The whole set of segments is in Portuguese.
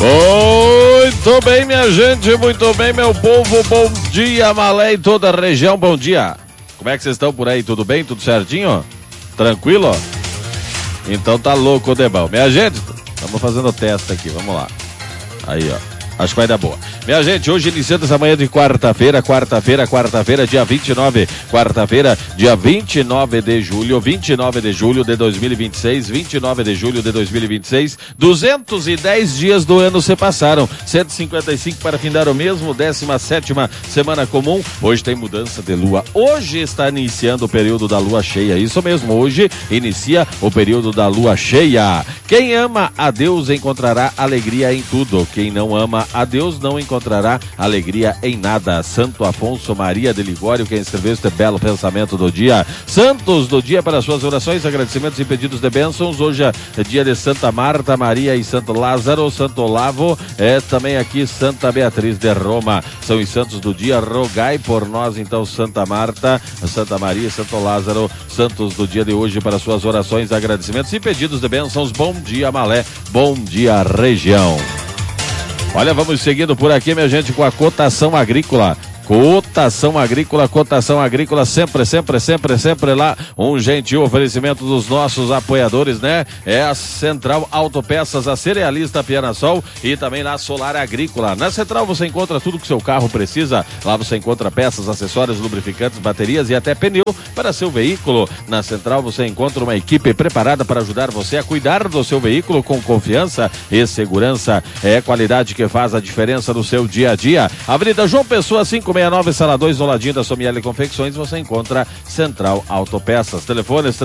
Muito bem, minha gente, muito bem, meu povo, bom dia, Malé e toda a região, bom dia. Como é que vocês estão por aí, tudo bem, tudo certinho? Tranquilo? Então tá louco de bom. Minha gente, estamos fazendo o teste aqui, vamos lá. Aí, ó. Acho que vai dar boa. Minha gente, hoje iniciando essa manhã de quarta-feira, dia 29, quarta-feira, dia 29 de julho de 2026, 29 de julho de 2026, 210 dias do ano se passaram, 155 para findar o mesmo, 17ª semana comum, hoje tem mudança de lua, hoje está iniciando o período da lua cheia, isso mesmo, hoje inicia o período da lua cheia. Quem ama a Deus encontrará alegria em tudo, quem não ama a Deus não encontrará alegria em nada. Santo Afonso Maria de Ligório, quem escreveu este belo pensamento do dia. Santos do dia para suas orações, agradecimentos e pedidos de bênçãos. Hoje é dia de Santa Marta, Maria e Santo Lázaro, Santo Olavo, também aqui Santa Beatriz de Roma. São os santos do dia, rogai por nós então Santa Marta, Santa Maria e Santo Lázaro, santos do dia de hoje para suas orações, agradecimentos e pedidos de bênçãos. Bom dia, Malé, bom dia, região. Olha, vamos seguindo por aqui, minha gente, com a cotação agrícola. Cotação agrícola, sempre lá, um gentil oferecimento dos nossos apoiadores, né? É a Central Autopeças, a Cerealista Pianasol e também na Solar Agrícola. Na Central você encontra tudo que seu carro precisa, lá você encontra peças, acessórios, lubrificantes, baterias e até pneu para seu veículo. Na Central você encontra uma equipe preparada para ajudar você a cuidar do seu veículo com confiança e segurança. É qualidade que faz a diferença no seu dia a dia. Avenida João Pessoa, 569, sala 2, no ladinho da Somiele Confecções, você encontra Central Autopeças. Telefones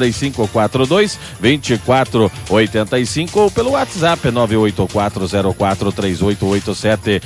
3542-2485 ou pelo WhatsApp 984043887,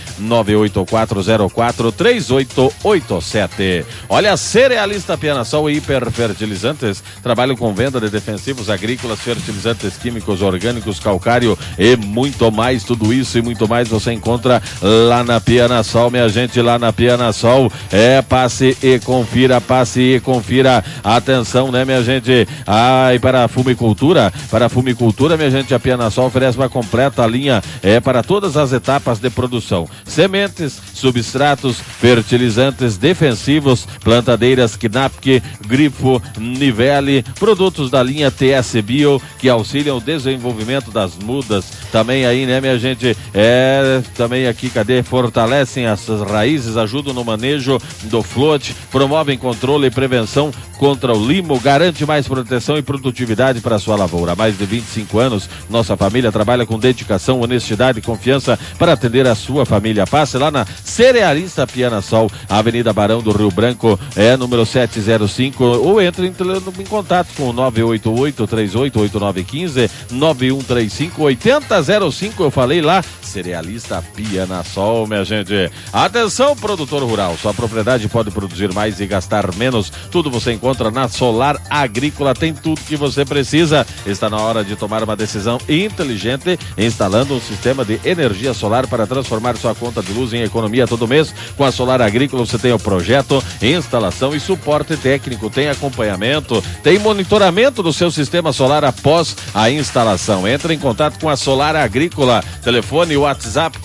984043887. Olha, Cerealista Pianasol e Hiperfertilizantes trabalham com venda de defensivos agrícolas, fertilizantes químicos, orgânicos, calcário e muito mais. Tudo isso e muito mais você encontra lá na Pianasol, minha gente, lá na Pianasol. Passe e confira. Atenção, né, minha gente? E para a fumicultura, minha gente, a Pianasol oferece uma completa linha para todas as etapas de produção. Sementes, substratos, fertilizantes, defensivos, plantadeiras, Knapk, Grifo, Nivelle, produtos da linha TS Bio, que auxiliam o desenvolvimento das mudas. Também aí, né, minha gente? Também aqui, fortalecem as raízes, ajudam no manejo do flote, promovem controle e prevenção contra o limo, garante mais proteção e produtividade para a sua lavoura. Há mais de 25 anos, nossa família trabalha com dedicação, honestidade e confiança para atender a sua família. Passe lá na Cerealista Pianasol, Avenida Barão do Rio Branco, número 705, ou entre em contato com o 988-388915, 9135-8005, eu falei lá, Cerealista Pianasol, minha gente. Atenção, produtor rural, sua propriedade pode produzir mais e gastar menos. Tudo você encontra na Solar Agrícola, tem tudo que você precisa. Está na hora de tomar uma decisão inteligente, instalando um sistema de energia solar para transformar sua conta de luz em economia todo mês. Com a Solar Agrícola você tem o projeto, instalação e suporte técnico, tem acompanhamento, tem monitoramento do seu sistema solar após a instalação. Entre em contato com a Solar Agrícola, telefone e WhatsApp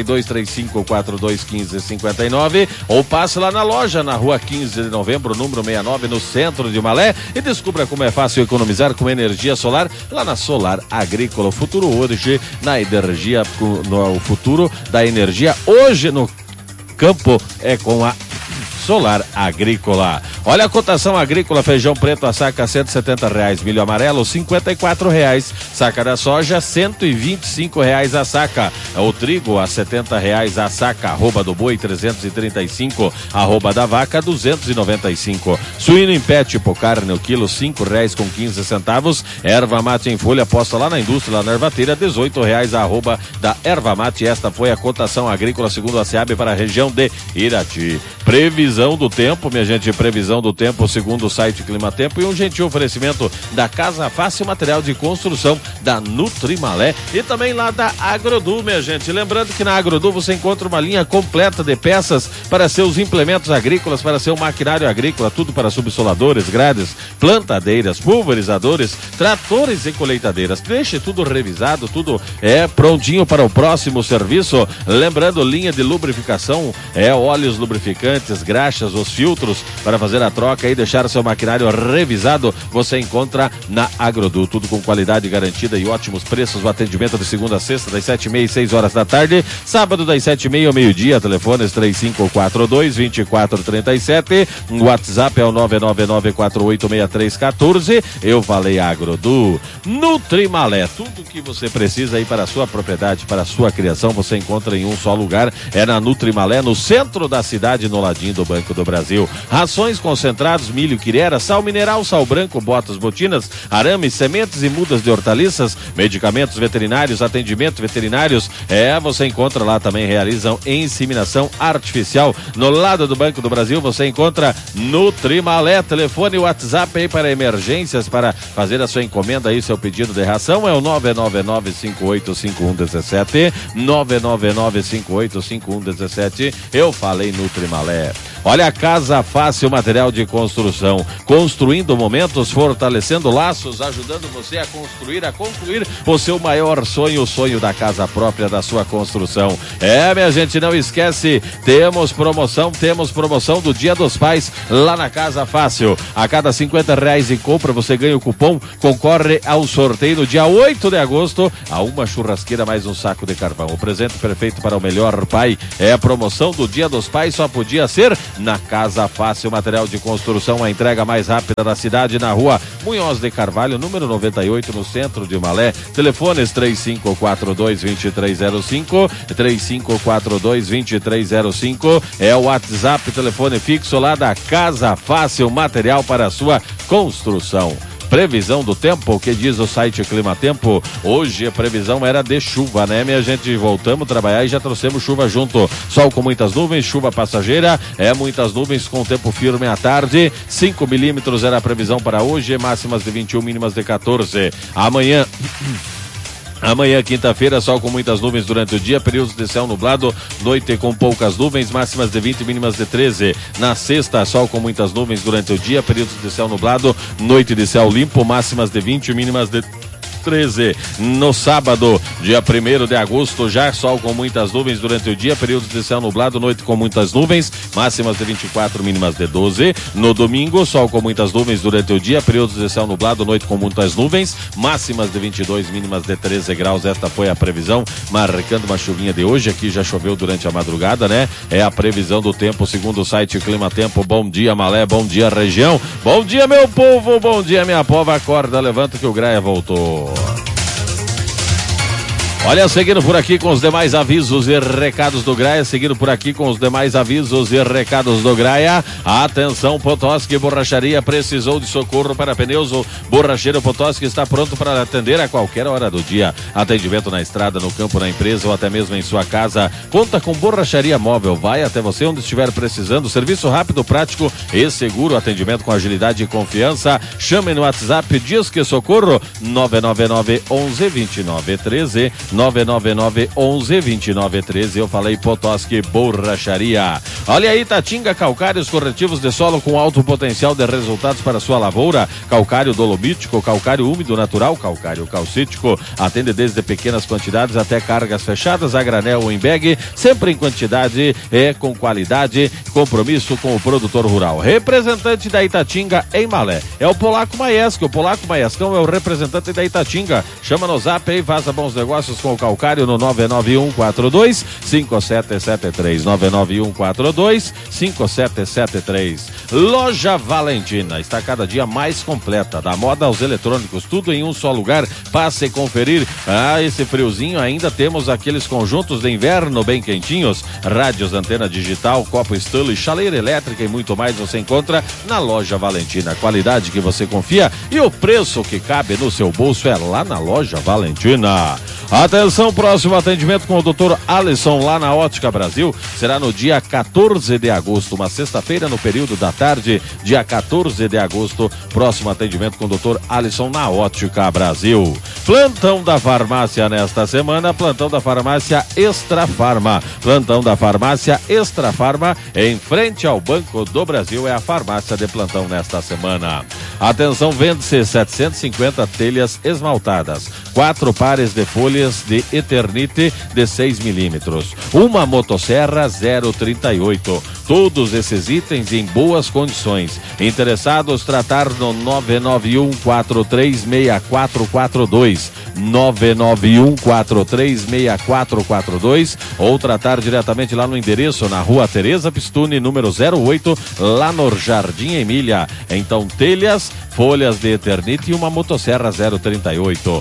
4235421559 ou passe lá na loja, na rua 15 de novembro, número 69, no centro de Malé, e descubra como é fácil economizar com energia solar lá na Solar Agrícola. O futuro hoje na energia, no futuro da energia hoje no campo é com a Solar Agrícola. Olha a cotação agrícola: feijão preto a saca R$170, milho amarelo R$54, saca da soja R$125 a saca, o trigo a R$70 a saca, arroba do boi 335, arroba da vaca 295, suíno em pé tipo carne o quilo R$5,15, erva mate em folha posta lá na indústria, lá na ervateira R$18, arroba da erva mate. Esta foi a cotação agrícola segundo a SEAB para a região de Irati. Previsão previsão do tempo, minha gente, previsão do tempo segundo o site Climatempo e um gentil oferecimento da Casa Fácil Material de Construção, da Nutrimalé e também lá da Agrodu, minha gente. Lembrando que na Agrodu você encontra uma linha completa de peças para seus implementos agrícolas, para seu maquinário agrícola, tudo para subsoladores, grades, plantadeiras, pulverizadores, tratores e colheitadeiras. Deixe tudo revisado, tudo prontinho para o próximo serviço. Lembrando, linha de lubrificação, óleos lubrificantes, graxas, os filtros para fazer a troca e deixar seu maquinário revisado, você encontra na Agrodu, tudo com qualidade garantida e ótimos preços. O atendimento de segunda a sexta, das 7h30 às 6 horas da tarde, sábado das 7h30 ao meio-dia, telefones 3542-2437, o WhatsApp é o 999486314. Eu falei Agrodu. Nutrimalé, tudo que você precisa aí para a sua propriedade, para a sua criação, você encontra em um só lugar, é na Nutrimalé, no centro da cidade, no ladinho do Banco do Brasil. Rações concentrados, milho, quirera, sal mineral, sal branco, botas, botinas, arames, sementes e mudas de hortaliças, medicamentos veterinários, atendimento veterinários, você encontra lá também, realizam inseminação artificial. No lado do Banco do Brasil você encontra Nutrimalé, telefone e WhatsApp aí para emergências, para fazer a sua encomenda aí, seu pedido de ração é o 999-585117, 999-585117. Eu falei Nutrimalé. Olha, a Casa Fácil Material de Construção, construindo momentos, fortalecendo laços, ajudando você a construir, a concluir o seu maior sonho, o sonho da casa própria, da sua construção. Minha gente, não esquece, temos promoção do Dia dos Pais lá na Casa Fácil. A cada R$50 em compra você ganha o cupom, concorre ao sorteio no dia 8 de agosto a uma churrasqueira mais um saco de carvão. O presente perfeito para o melhor pai. A promoção do Dia dos Pais só podia ser na Casa Fácil Material de Construção, a entrega mais rápida da cidade, na rua Munhoz de Carvalho, número 98, no centro de Malé. Telefones 3542-2305, 3542-2305, é o WhatsApp, telefone fixo lá da Casa Fácil Material para a sua construção. Previsão do tempo, o que diz o site Climatempo? Hoje a previsão era de chuva, né, minha gente? Voltamos a trabalhar e já trouxemos chuva junto. Sol com muitas nuvens, chuva passageira, muitas nuvens com tempo firme à tarde. 5 milímetros era a previsão para hoje, máximas de 21, mínimas de 14. Amanhã, quinta-feira, sol com muitas nuvens durante o dia, períodos de céu nublado, noite com poucas nuvens, máximas de 20, mínimas de 13. Na sexta, sol com muitas nuvens durante o dia, períodos de céu nublado, noite de céu limpo, máximas de 20, mínimas de 13. No sábado, dia 1º de agosto, já sol com muitas nuvens durante o dia, períodos de céu nublado, noite com muitas nuvens, máximas de 24, mínimas de 12. No domingo, sol com muitas nuvens durante o dia, períodos de céu nublado, noite com muitas nuvens, máximas de 22, mínimas de 13 graus. Esta foi a previsão, marcando uma chuvinha de hoje. Aqui já choveu durante a madrugada, né? É a previsão do tempo segundo o site Climatempo. Bom dia, Malé, bom dia, região, bom dia, meu povo, bom dia, minha pova. Acorda, levanta que o Graia voltou. Olha, seguindo por aqui com os demais avisos e recados do Graia, Atenção, Potoski Borracharia precisou de socorro para pneus. O Borracheiro Potoski está pronto para atender a qualquer hora do dia. Atendimento na estrada, no campo, na empresa ou até mesmo em sua casa. Conta com borracharia móvel, vai até você onde estiver precisando. Serviço rápido, prático e seguro. Atendimento com agilidade e confiança. Chame no WhatsApp Disque Socorro 999 11 29 13. 999 11 29 13. Eu falei Potoski Borracharia. Olha aí, Tatinga Calcários corretivos de solo com alto potencial de resultados para sua lavoura. Calcário dolomítico, calcário úmido natural, calcário calcítico. Atende desde pequenas quantidades até cargas fechadas, a granel ou em bag, sempre em quantidade e com qualidade. Compromisso com o produtor rural. Representante da Itatinga em Malé é o Polaco Maesco. O Polaco Maescão é o representante da Itatinga. Chama no zap e faça bons negócios com o Calcário no 99142-5773. 99142-5773. Loja Valentina está cada dia mais completa, da moda aos eletrônicos, tudo em um só lugar. Passe e conferir. Esse friozinho ainda temos aqueles conjuntos de inverno bem quentinhos, rádios, antena digital, copo Stanley, chaleira elétrica e muito mais você encontra na Loja Valentina. A qualidade que você confia e o preço que cabe no seu bolso é lá na Loja Valentina. Atenção, próximo atendimento com o Dr. Alisson lá na Ótica Brasil será no dia 14 de agosto, uma sexta-feira no período da tarde, dia 14 de agosto, próximo atendimento com o Dr. Alisson na Ótica Brasil. Plantão da farmácia nesta semana, plantão da farmácia Extra Farma. Plantão da farmácia Extra Farma, em frente ao Banco do Brasil, é a farmácia de plantão nesta semana. Atenção, vende-se 750 telhas esmaltadas, 4 pares de folhas de Eternite de 6 milímetros, uma motosserra 038. Todos esses itens em boas condições. Interessados, tratar no 991436442, 991436442, ou tratar diretamente lá no endereço na Rua Tereza Pistuni, número 08, lá no Jardim Emília. Então, telhas, folhas de Eternite e uma motosserra 038,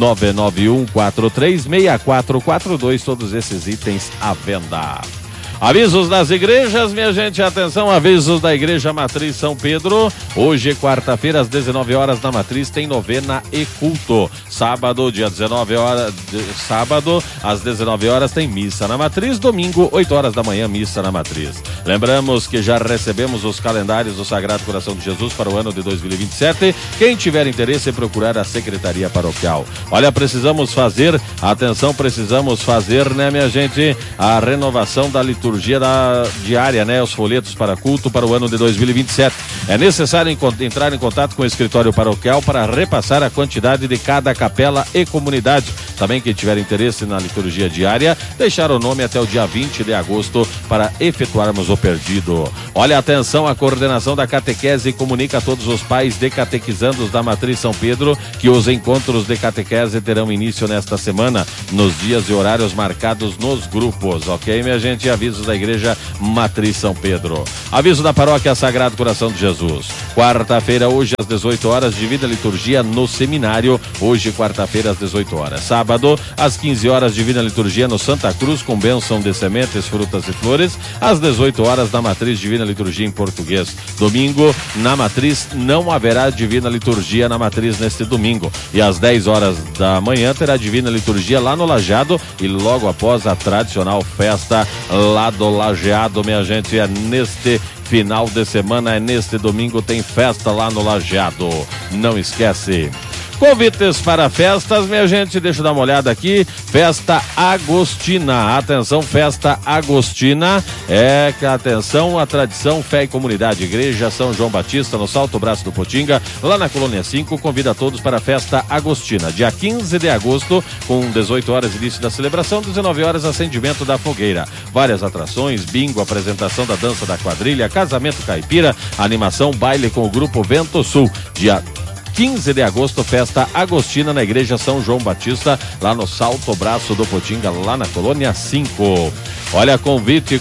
991436442, todos esses itens à venda. Avisos das igrejas, minha gente, atenção, avisos da Igreja Matriz São Pedro. Hoje, quarta-feira, às 19 horas na Matriz, tem novena e culto. Sábado, dia 19 horas, sábado, às 19 horas, tem missa na Matriz. Domingo, 8 horas da manhã, missa na Matriz. Lembramos que já recebemos os calendários do Sagrado Coração de Jesus para o ano de 2027. Quem tiver interesse, procurar a Secretaria Paroquial. Olha, precisamos fazer, atenção, precisamos fazer, né, minha gente, a renovação da liturgia diária, né? Os folhetos para culto para o ano de 2027. É necessário entrar em contato com o escritório paroquial para repassar a quantidade de cada capela e comunidade. Também quem tiver interesse na liturgia diária, deixar o nome até o dia 20 de agosto para efetuarmos o pedido. Olha, atenção, a coordenação da catequese comunica a todos os pais de catequizandos da Matriz São Pedro que os encontros de catequese terão início nesta semana, nos dias e horários marcados nos grupos, ok, minha gente? Avisos da Igreja Matriz São Pedro. Aviso da Paróquia Sagrado Coração de Jesus. Quarta-feira, hoje às 18 horas, Divina Liturgia no Seminário. Hoje, quarta-feira, às 18 horas. Sábado, às 15 horas, Divina Liturgia no Santa Cruz, com bênção de sementes, frutas e flores. Às 18 horas, na Matriz, Divina Liturgia em português. Domingo, na Matriz, não haverá Divina Liturgia na Matriz neste domingo. E às 10 horas da manhã, terá Divina Liturgia lá no Lajeado e logo após a tradicional festa lá do Lajeado, minha gente, é neste final de semana, é neste domingo, tem festa lá no Lajeado. Não esquece. Convites para festas, minha gente, deixa eu dar uma olhada aqui. Festa Agostina, atenção, Festa Agostina, atenção, a tradição, fé e comunidade, Igreja São João Batista, no Salto Braço do Potinga, lá na Colônia 5, convida a todos para a Festa Agostina, dia 15 de agosto, com 18 horas início da celebração, 19 horas acendimento da fogueira, várias atrações, bingo, apresentação da dança da quadrilha, casamento caipira, animação, baile com o grupo Vento Sul, dia 15 de agosto, Festa Agostina na Igreja São João Batista, lá no Salto Braço do Potinga, lá na Colônia 5. Olha, convite,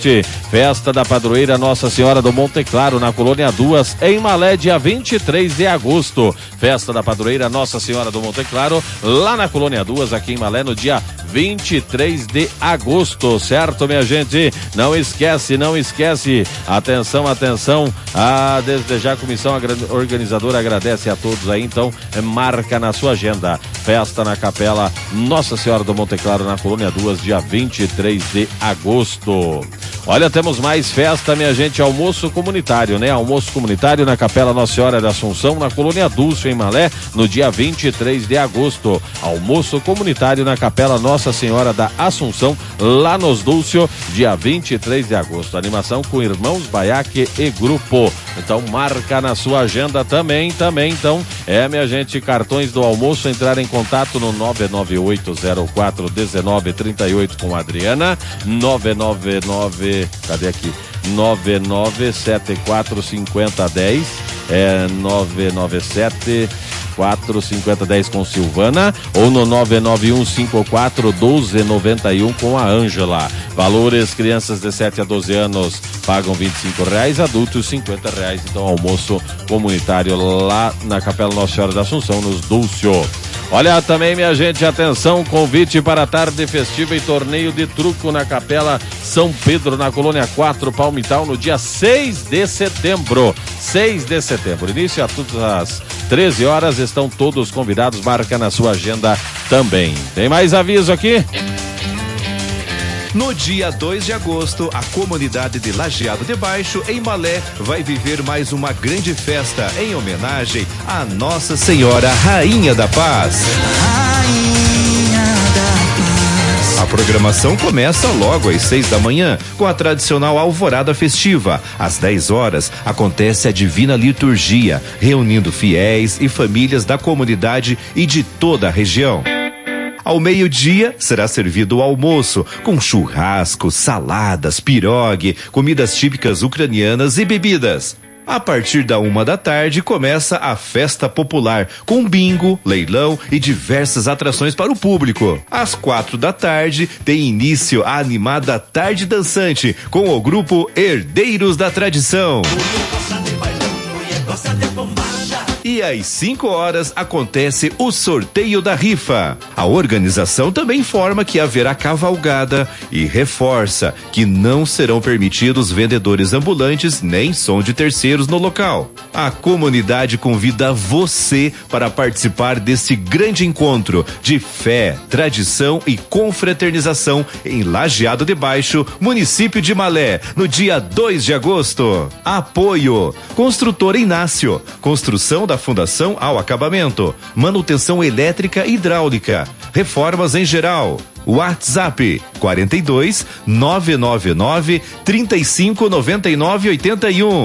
festa da padroeira Nossa Senhora do Monte Claro, na Colônia 2, em Malé, dia 23 de agosto. Festa da padroeira Nossa Senhora do Monte Claro, lá na Colônia 2, aqui em Malé, no dia 23 de agosto, certo, minha gente? Não esquece. Atenção. Desde já a comissão organizadora agradece a todos aí, então marca na sua agenda. Festa na Capela Nossa Senhora do Monte Claro, na Colônia 2, dia 23 de agosto. Olha, temos mais festa, minha gente, almoço comunitário, né? Almoço comunitário na Capela Nossa Senhora da Assunção, na Colônia Dulce, em Malé, no dia 23 de agosto. Almoço comunitário na Capela Nossa Senhora da Assunção, lá nos Dúlcio, dia 23 de agosto. Animação com Irmãos Baiaque e Grupo. Então marca na sua agenda também. Então, minha gente, cartões do almoço, entrar em contato no 998041938 com a Adriana, 99745010, 997-45010 com Silvana, ou no 991541291 com a Ângela. Valores: crianças de 7 a 12 anos pagam R$25, adultos R$50. Então, almoço comunitário lá na Capela Nossa Senhora da Assunção, nos Dúlcio. Olha também, minha gente, atenção, convite para a tarde festiva e torneio de truco na Capela São Pedro, na Colônia 4, Palmital, no dia 6 de setembro. 6 de setembro. Início a todas as 13 horas, estão todos convidados, marca na sua agenda também. Tem mais aviso aqui? No dia 2 de agosto, a comunidade de Lajeado de Baixo, em Malé, vai viver mais uma grande festa em homenagem à Nossa Senhora Rainha da Paz. Rainha da Paz. A programação começa logo às 6 da manhã, com a tradicional alvorada festiva. Às 10 horas, acontece a Divina Liturgia, reunindo fiéis e famílias da comunidade e de toda a região. Ao meio-dia, será servido o almoço, com churrasco, saladas, pirogue, comidas típicas ucranianas e bebidas. A partir da 1 da tarde, começa a festa popular, com bingo, leilão e diversas atrações para o público. Às 4 da tarde, tem início a animada Tarde Dançante, com o grupo Herdeiros da Tradição. E às 5 horas acontece o sorteio da rifa. A organização também informa que haverá cavalgada e reforça que não serão permitidos vendedores ambulantes nem som de terceiros no local. A comunidade convida você para participar desse grande encontro de fé, tradição e confraternização em Lajeado de Baixo, município de Malé, no dia 2 de agosto. Apoio: Construtora Inácio, construção da fundação ao acabamento, manutenção elétrica e hidráulica, reformas em geral. WhatsApp 42 999 35 99 81.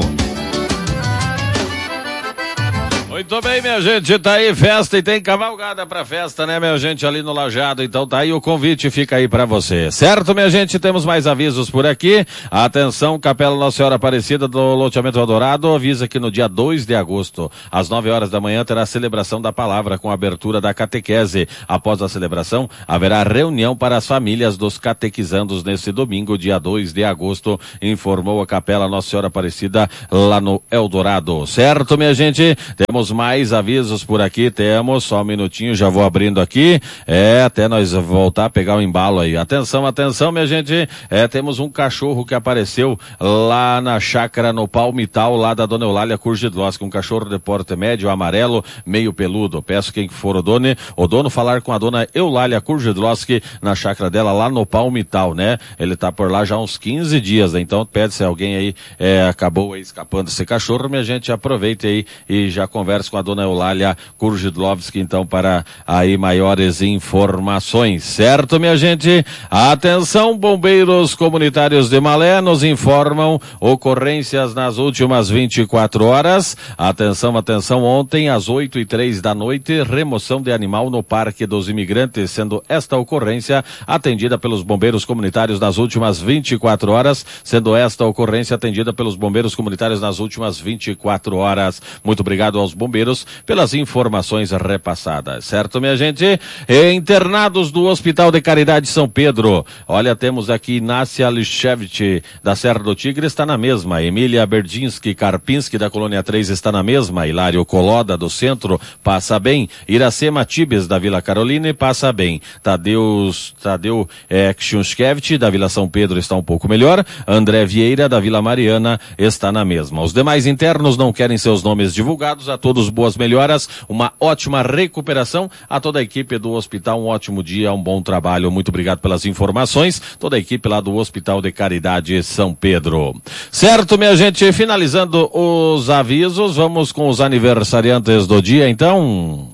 Muito bem, minha gente, tá aí festa e tem cavalgada pra festa, né, minha gente, ali no Lajeado, então tá aí o convite, fica aí pra você, certo, minha gente? Temos mais avisos por aqui. Atenção, Capela Nossa Senhora Aparecida do Loteamento Eldorado avisa que no dia 2 de agosto, às 9 horas da manhã, terá a celebração da palavra com a abertura da catequese. Após a celebração, haverá reunião para as famílias dos catequizandos nesse domingo, dia 2 de agosto, informou a Capela Nossa Senhora Aparecida lá no Eldorado, certo, minha gente? Temos mais avisos por aqui, temos, só um minutinho, já vou abrindo aqui, até nós voltar a pegar o embalo aí. Atenção, atenção, minha gente, temos um cachorro que apareceu lá na chácara no Palmital, lá da Dona Eulália Kurgidlowski, um cachorro de porte médio, amarelo, meio peludo. Peço quem for o dono falar com a Dona Eulália Kurgidlowski na chácara dela lá no Palmital, né? Ele tá por lá já há uns 15 dias, né? Então pede se alguém aí acabou aí escapando desse cachorro, minha gente, aproveite aí e já converse com a Dona Eulália Kurgidlowski, então, para aí maiores informações, certo, minha gente? Atenção, bombeiros comunitários de Malé nos informam ocorrências nas últimas 24 horas. Atenção, atenção, ontem às 8:03 da noite, remoção de animal no Parque dos Imigrantes, sendo esta ocorrência atendida pelos bombeiros comunitários nas últimas 24 horas, sendo esta ocorrência atendida pelos bombeiros comunitários nas últimas 24 horas. Muito obrigado aos bombeiros pelas informações repassadas, certo, minha gente? Internados do Hospital de Caridade São Pedro, olha, temos aqui Inácia Lichevich da Serra do Tigre, está na mesma, Emília Berdinski Karpinski da Colônia 3 está na mesma, Hilário Coloda do Centro passa bem, Iracema Tibes da Vila Caroline passa bem, Tadeu Kshunskevich da Vila São Pedro está um pouco melhor, André Vieira da Vila Mariana está na mesma. Os demais internos não querem seus nomes divulgados. A todos boas melhoras, uma ótima recuperação, a toda a equipe do hospital um ótimo dia, um bom trabalho, muito obrigado pelas informações, toda a equipe lá do Hospital de Caridade São Pedro. Certo, minha gente, finalizando os avisos, vamos com os aniversariantes do dia, então.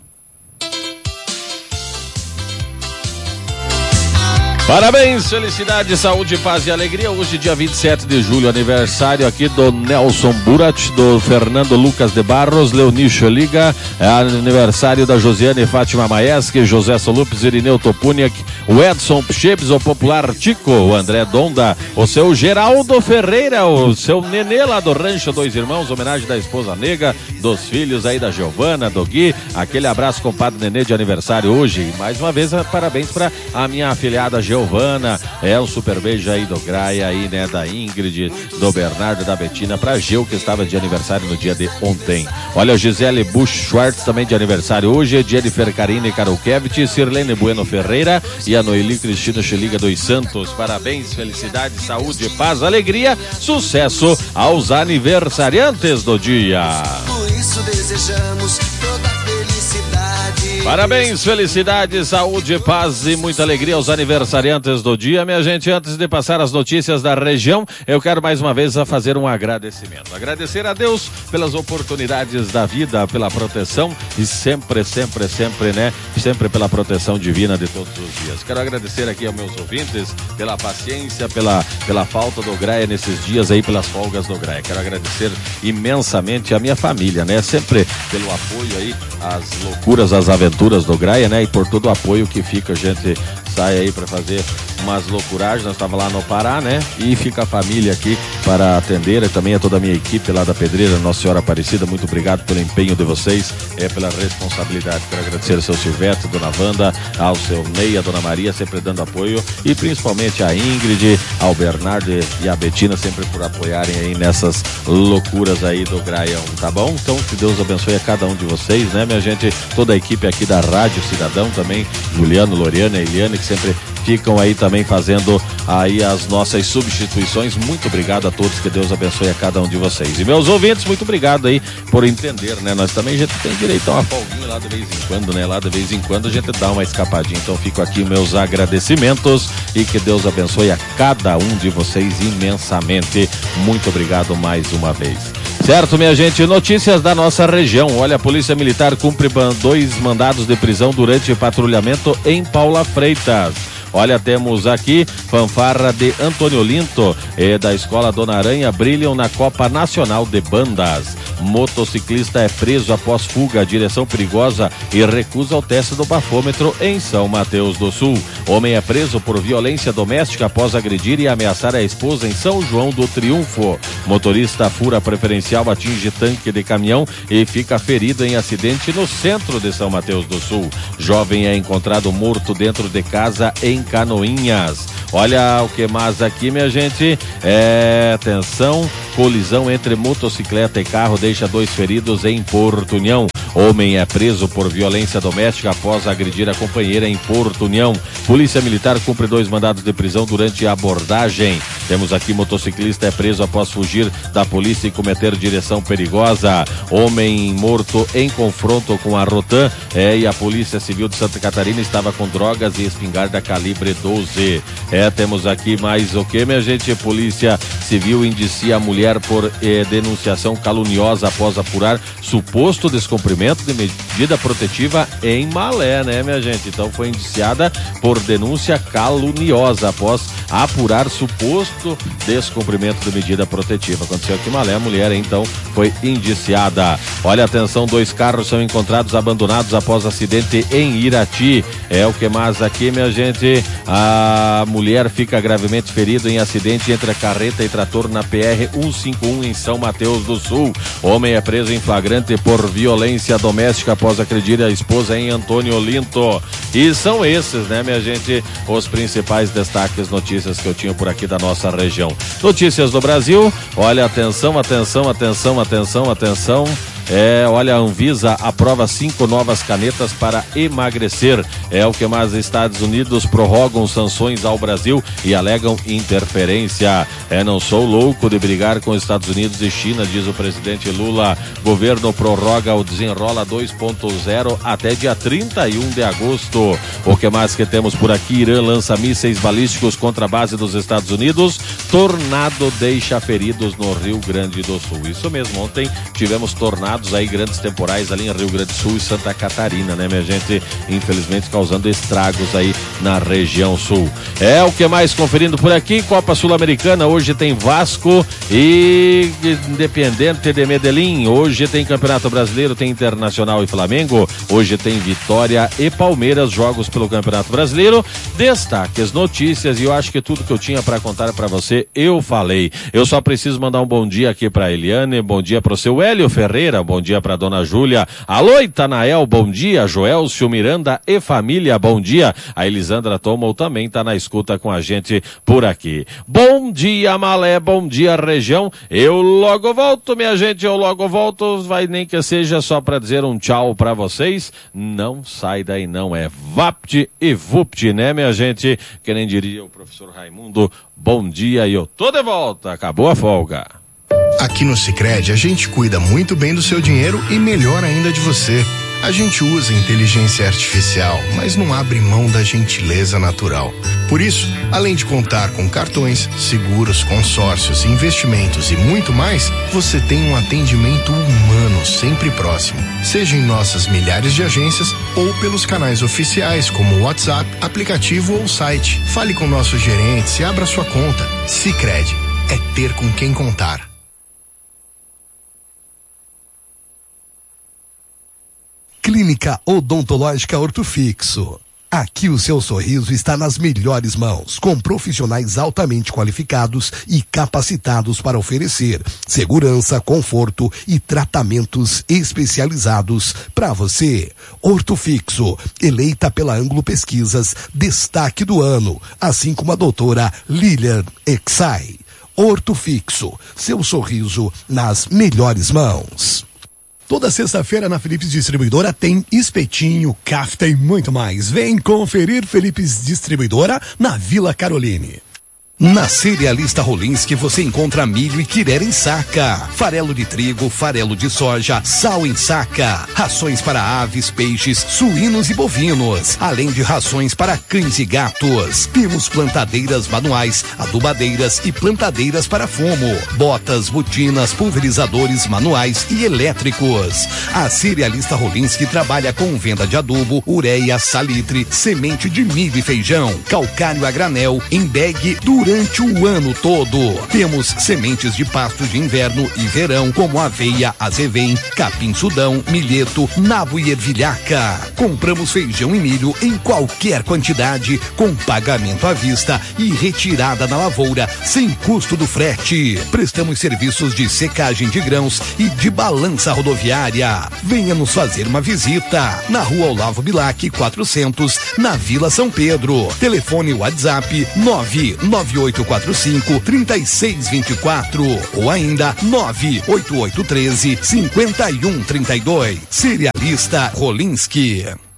Parabéns, felicidade, saúde, paz e alegria. Hoje, dia 27 de julho, aniversário aqui do Nelson Burat, do Fernando Lucas de Barros, Leoni Liga, aniversário da Josiane Fátima Maeschi, José Solupes, Irineu Topuniak, o Edson Pchebs, o popular Tico, o André Donda, o seu Geraldo Ferreira, o seu Nenê lá do Rancho Dois Irmãos, homenagem da esposa Nega, dos filhos aí da Giovana, do Gui, aquele abraço, compadre Nenê, de aniversário hoje. E mais uma vez, parabéns para a minha afilhada Giovana Giovana, um super beijo aí do Graia aí, né, da Ingrid, do Bernardo, da Betina, pra Gil, que estava de aniversário no dia de ontem. Olha, Gisele Bush Schwartz também de aniversário hoje, Jennifer Karine Karukevich, Sirlene Bueno Ferreira e a Noeli Cristina Cheliga dos Santos. Parabéns, felicidade, saúde, paz, alegria, sucesso aos aniversariantes do dia. Por isso desejamos toda a felicidade. Parabéns, felicidade, saúde, paz e muita alegria aos aniversariantes do dia. Minha gente, antes de passar as notícias da região, eu quero mais uma vez fazer um agradecimento. Agradecer a Deus pelas oportunidades da vida, pela proteção e sempre, né? Sempre pela proteção divina de todos os dias. Quero agradecer aqui aos meus ouvintes pela paciência, pela falta do Graia nesses dias aí, pelas folgas do Graia. Quero agradecer imensamente a minha família, né? Sempre pelo apoio aí, às loucuras, às aventuras do Graia, né? E por todo o apoio que fica, a gente sai aí para fazer umas loucuragens. Nós estávamos lá no Pará, né? E fica a família aqui para atender, e também a toda a minha equipe lá da Pedreira, Nossa Senhora Aparecida. Muito obrigado pelo empenho de vocês, pela responsabilidade. Quero agradecer ao seu Silvete, Dona Wanda, ao seu Ney, a Dona Maria, sempre dando apoio, e principalmente a Ingrid, ao Bernardo e a Betina, sempre por apoiarem aí nessas loucuras aí do Graião, tá bom? Então, que Deus abençoe a cada um de vocês, né, minha gente? Toda a equipe aqui da Rádio Cidadão também, Juliano, Loriana e Eliane, que sempre ficam aí também fazendo aí as nossas substituições. Muito obrigado a todos, que Deus abençoe a cada um de vocês. E meus ouvintes, muito obrigado aí por entender, né? Nós também a gente tem direito a uma folguinha lá de vez em quando, né? Lá de vez em quando a gente dá uma escapadinha. Então fico aqui meus agradecimentos e que Deus abençoe a cada um de vocês imensamente. Muito obrigado mais uma vez. Certo, minha gente, notícias da nossa região. Olha, a Polícia Militar cumpre 2 mandados de prisão durante patrulhamento em Paula Freitas. Olha, temos aqui fanfarra de Antônio Olinto e da Escola Dona Aranha brilham na Copa Nacional de Bandas. Motociclista é preso após fuga, direção perigosa e recusa o teste do bafômetro em São Mateus do Sul. Homem é preso por violência doméstica após agredir e ameaçar a esposa em São João do Triunfo. Motorista fura preferencial, atinge tanque de caminhão e fica ferido em acidente no centro de São Mateus do Sul. Jovem é encontrado morto dentro de casa em Canoinhas. Olha o que mais aqui, minha gente. Atenção, colisão entre motocicleta e carro deixa 2 feridos em Porto União. Homem é preso por violência doméstica após agredir a companheira em Porto União. Polícia Militar cumpre 2 mandados de prisão durante a abordagem. Temos aqui motociclista é preso após fugir da polícia e cometer direção perigosa. Homem morto em confronto com a Rotan. E a Polícia Civil de Santa Catarina estava com drogas e espingarda calibre 12. Temos aqui mais o que, minha gente? Polícia Civil indicia a mulher por denunciação caluniosa após apurar suposto descumprimento de medida protetiva em Malé, né, minha gente? Então foi indiciada por denúncia caluniosa após apurar suposto descumprimento de medida protetiva. Aconteceu aqui em Malé, a mulher então foi indiciada. Olha, atenção, 2 carros são encontrados abandonados após acidente em Irati. O que mais aqui, minha gente? A mulher fica gravemente ferida em acidente entre a carreta e trator na PR 151 em São Mateus do Sul. Homem é preso em flagrante por violência doméstica após agredir a esposa em Antônio Olinto. E são esses, né, minha gente, os principais destaques, notícias que eu tinha por aqui da nossa região. Notícias do Brasil. Olha, atenção. Olha, a Anvisa aprova 5 novas canetas para emagrecer. O que mais? Estados Unidos prorrogam sanções ao Brasil e alegam interferência. Não sou louco de brigar com Estados Unidos e China, diz o presidente Lula. Governo prorroga o Desenrola 2.0 até dia 31 de agosto. O que mais que temos por aqui? Irã lança mísseis balísticos contra a base dos Estados Unidos. Tornado deixa feridos no Rio Grande do Sul. Isso mesmo, ontem tivemos tornados aí, grandes temporais ali em Rio Grande do Sul e Santa Catarina, né, minha gente? Infelizmente causando estragos aí na região sul. O que mais conferindo por aqui? Copa Sul-Americana, hoje tem Vasco e Independente de Medellín. Hoje tem Campeonato Brasileiro, tem Internacional e Flamengo. Hoje tem Vitória e Palmeiras, jogos pelo Campeonato Brasileiro. Destaques, notícias, e eu acho que tudo que eu tinha para contar para você, eu falei. Eu só preciso mandar um bom dia aqui para Eliane, bom dia para o seu Hélio Ferreira. um bom dia pra dona Júlia. Alô, Itanael, bom dia. Joelcio Miranda e família, bom dia. A Elisandra Tomo também tá na escuta com a gente por aqui. Bom dia, Malé, bom dia, região. Eu logo volto, minha gente, eu logo volto. Vai nem que seja só pra dizer um tchau pra vocês. Não sai daí não, é vapt e vupt, né, minha gente? Que nem diria o professor Raimundo, bom dia e eu tô de volta. Acabou a folga. Aqui no Sicredi a gente cuida muito bem do seu dinheiro e melhor ainda de você. A gente usa inteligência artificial, mas não abre mão da gentileza natural. Por isso, além de contar com cartões, seguros, consórcios, investimentos e muito mais, você tem um atendimento humano sempre próximo. Seja em nossas milhares de agências ou pelos canais oficiais como o WhatsApp, aplicativo ou site. Fale com nossos gerentes e abra sua conta. Sicredi é ter com quem contar. Clínica Odontológica Ortofixo. Aqui o seu sorriso está nas melhores mãos, com profissionais altamente qualificados e capacitados para oferecer segurança, conforto e tratamentos especializados para você. Ortofixo, eleita pela Ângulo Pesquisas, destaque do ano, assim como a doutora Lilian Exai. Ortofixo, seu sorriso nas melhores mãos. Toda sexta-feira na Philips Distribuidora tem espetinho, kafta e muito mais. Vem conferir Philips Distribuidora na Vila Caroline. Na Cerealista Rolinski você encontra milho e quirera em saca, farelo de trigo, farelo de soja, sal em saca, rações para aves, peixes, suínos e bovinos, além de rações para cães e gatos. Temos plantadeiras manuais, adubadeiras e plantadeiras para fumo, botas, botinas, pulverizadores manuais e elétricos. A Cerealista Rolinski trabalha com venda de adubo, ureia, salitre, semente de milho e feijão, calcário a granel, em bag durante o ano todo. Temos sementes de pastos de inverno e verão, como aveia, azevém, capim-sudão, milheto, nabo e ervilhaca. Compramos feijão e milho em qualquer quantidade, com pagamento à vista e retirada na lavoura, sem custo do frete. Prestamos serviços de secagem de grãos e de balança rodoviária. Venha nos fazer uma visita na Rua Olavo Bilac 400, na Vila São Pedro. Telefone WhatsApp 98845-3624 ou ainda 98813-5132. Cerealista Rolinski.